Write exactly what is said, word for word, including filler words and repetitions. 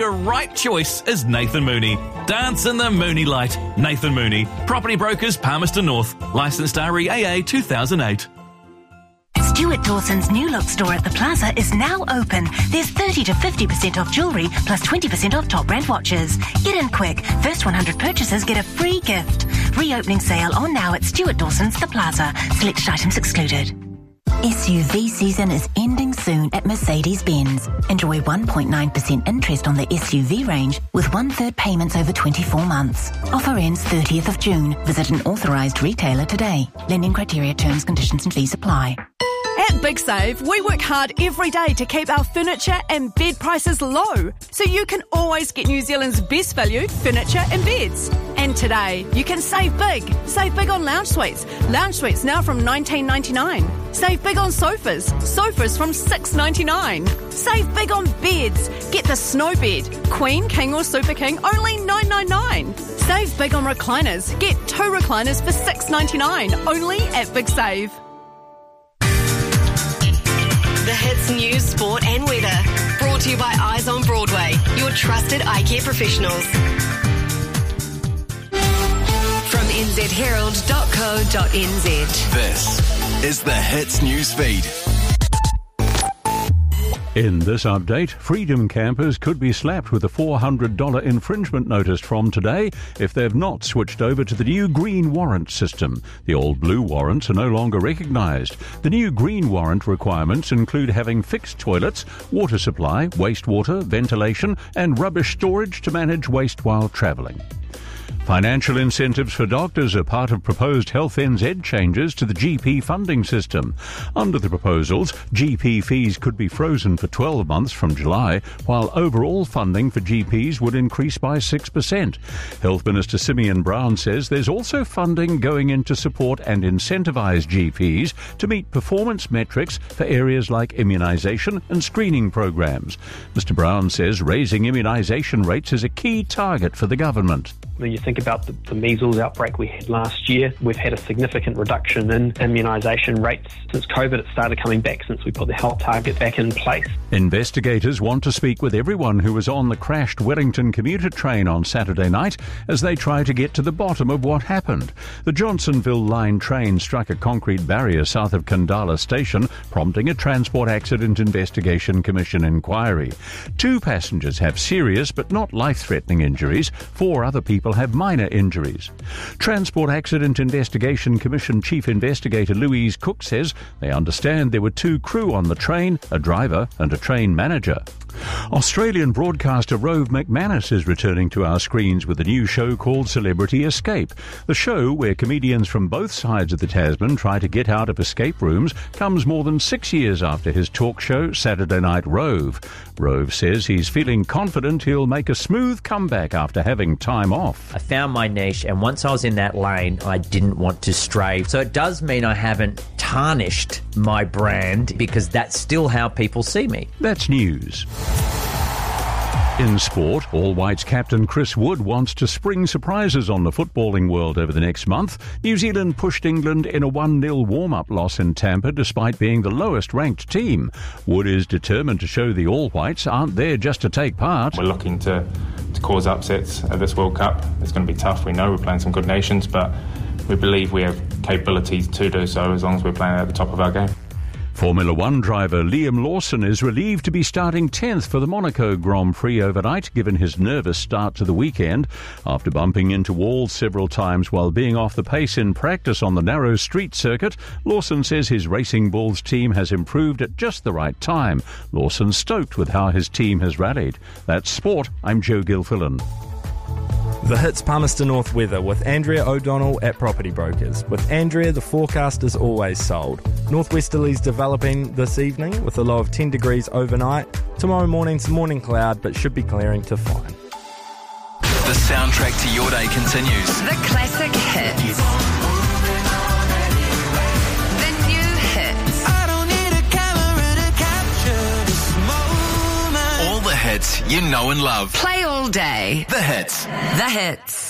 the right choice is Nathan Mooney. Dance in the Mooney light. Nathan Mooney, Property Brokers, Palmerston North. Licensed R E A A two thousand eight. Stuart Dawson's new look store at the Plaza is now open. There's thirty to fifty percent off jewellery plus twenty percent off top brand watches. Get in quick. First one hundred purchases get a free gift. Reopening sale on now at Stuart Dawson's The Plaza. Selected items excluded. S U V season is ending soon at Mercedes-Benz. Enjoy one point nine percent interest on the S U V range with one-third payments over twenty-four months. Offer ends thirtieth of June. Visit an authorised retailer today. Lending criteria, terms, conditions and fees apply. At Big Save, we work hard every day to keep our furniture and bed prices low, so you can always get New Zealand's best value furniture and beds. And today, you can save big. Save big on lounge suites. Lounge suites now from nineteen ninety-nine. Save big on sofas. Sofas from six ninety-nine. Save big on beds. Get the snow bed, Queen, King or Super King, only nine ninety-nine. Save big on recliners. Get two recliners for six ninety-nine, only at Big Save. The Hits News, Sport and Weather. Brought to you by Eyes on Broadway, your trusted eye care professionals. From n z herald dot co dot n z. This is the Hits News Feed. In this update, Freedom campers could be slapped with a four hundred dollars infringement notice from today if they've not switched over to the new green warrant system. The old blue warrants are no longer recognised. The new green warrant requirements include having fixed toilets, water supply, wastewater, ventilation and rubbish storage to manage waste while travelling. Financial incentives for doctors are part of proposed Health N Z changes to the G P funding system. Under the proposals, G P fees could be frozen for twelve months from July, while overall funding for G Ps would increase by six percent. Health Minister Simeon Brown says there's also funding going in to support and incentivise G Ps to meet performance metrics for areas like immunisation and screening programs. Mister Brown says raising immunisation rates is a key target for the government. When you think about the, the measles outbreak we had last year, we've had a significant reduction in immunisation rates since COVID. It started coming back since we put the health target back in place. Investigators want to speak with everyone who was on the crashed Wellington commuter train on Saturday night as they try to get to the bottom of what happened. The Johnsonville line train struck a concrete barrier south of Kandala Station, prompting a Transport Accident Investigation Commission inquiry. Two passengers have serious but not life-threatening injuries. Four other people have minor injuries. Transport Accident Investigation Commission Chief Investigator Louise Cook says they understand there were two crew on the train, a driver and a train manager. Australian broadcaster Rove McManus is returning to our screens with a new show called Celebrity Escape. The show, where comedians from both sides of the Tasman try to get out of escape rooms, comes more than six years after his talk show Saturday Night Rove. Rove says he's feeling confident he'll make a smooth comeback after having time off. I found my niche, and once I was in that lane, I didn't want to stray. So it does mean I haven't tarnished my brand, because that's still how people see me. That's news. In sport, All Whites captain Chris Wood wants to spring surprises on the footballing world over the next month. New Zealand pushed England in a one nil warm-up loss in Tampa despite being the lowest-ranked team. Wood is determined to show the All Whites aren't there just to take part. We're looking to, to cause upsets at this World Cup. It's going to be tough, we know. We're playing some good nations, but we believe we have capabilities to do so as long as we're playing at the top of our game. Formula One driver Liam Lawson is relieved to be starting tenth for the Monaco Grand Prix overnight, given his nervous start to the weekend. After bumping into walls several times while being off the pace in practice on the narrow street circuit, Lawson says his Racing Bulls team has improved at just the right time. Lawson's stoked with how his team has rallied. That's sport. I'm Joe Gilfillan. The Hits Palmerston North weather with Andrea O'Donnell at Property Brokers. With Andrea, the forecast is always sold. Northwesterlies developing this evening with a low of ten degrees overnight. Tomorrow morning, some morning cloud, but should be clearing to fine. The soundtrack to your day continues. The classic hits. The new hits. I don't need a camera to capture this moment. All the hits you know and love. Play all day. The Hits. The Hits.